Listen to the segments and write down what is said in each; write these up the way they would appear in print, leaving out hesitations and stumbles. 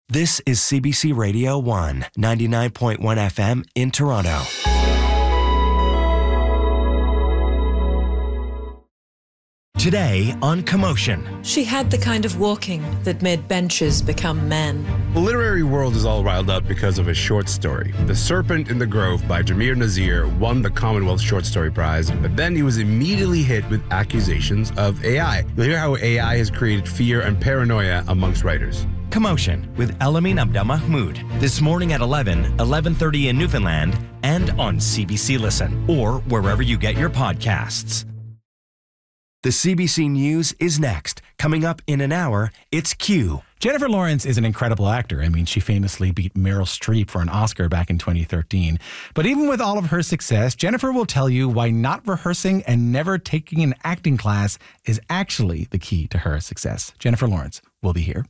This is CBC Radio 1, 99.1 FM in Toronto. Today on Commotion. She had the kind of walking that made benches become men. The literary world is all riled up because of a short story. The Serpent in the Grove by Jameer Nazir won the Commonwealth Short Story Prize, but then he was immediately hit with accusations of AI. You'll hear how AI has created fear and paranoia amongst writers. Commotion with Elamin Abdelmahmoud. This morning at 11:30 in Newfoundland, and on CBC Listen, or wherever you get your podcasts. The CBC News is next. Coming up in an hour, it's Q. Jennifer Lawrence is an incredible actor. I mean, she famously beat Meryl Streep for an Oscar back in 2013. But even with all of her success, Jennifer will tell you why not rehearsing and never taking an acting class is actually the key to her success. Jennifer Lawrence will be here.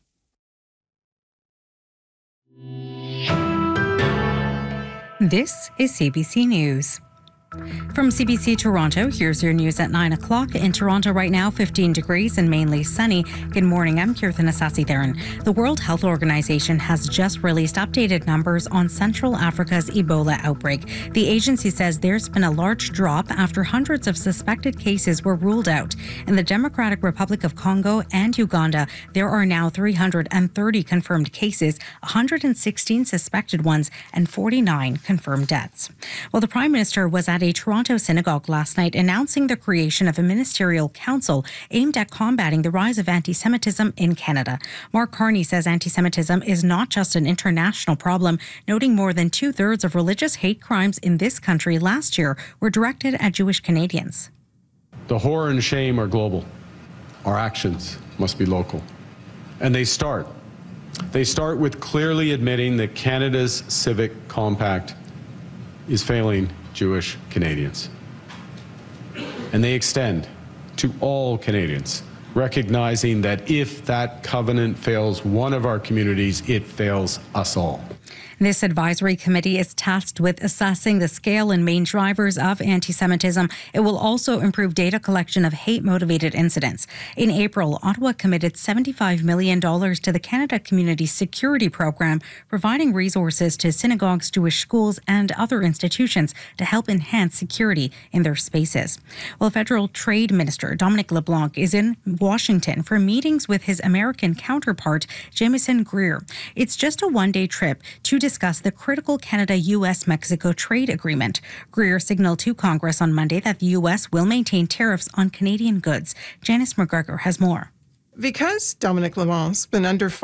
This is CBC News. From CBC Toronto, here's your news at 9 o'clock. In Toronto right now, 15 degrees and mainly sunny. Good morning, I'm Kirthana Sasitheran. The World Health Organization has just released updated numbers on Central Africa's Ebola outbreak. The agency says there's been a large drop after hundreds of suspected cases were ruled out. In the Democratic Republic of Congo and Uganda, there are now 330 confirmed cases, 116 suspected ones, and 49 confirmed deaths. Well, the Prime Minister was at a Toronto synagogue last night announcing the creation of a ministerial council aimed at combating the rise of anti-Semitism in Canada. Mark Carney says anti-Semitism is not just an international problem, noting more than 2/3 of religious hate crimes in this country last year were directed at Jewish Canadians. The horror and shame are global. Our actions must be local. And they start with clearly admitting that Canada's civic compact is failing Jewish Canadians. And they extend to all Canadians, recognizing that if that covenant fails one of our communities, it fails us all. This advisory committee is tasked with assessing the scale and main drivers of anti-Semitism. It will also improve data collection of hate-motivated incidents. In April, Ottawa committed $75 million to the Canada Community Security Program, providing resources to synagogues, Jewish schools, and other institutions to help enhance security in their spaces. Well, Federal Trade Minister Dominic LeBlanc is in Washington for meetings with his American counterpart, Jameson Greer. It's just a one-day trip to discuss the critical Canada-US-Mexico trade agreement. Greer signaled to Congress on Monday that the U.S. will maintain tariffs on Canadian goods. Janice McGregor has more. Because Dominic LeBlanc's been under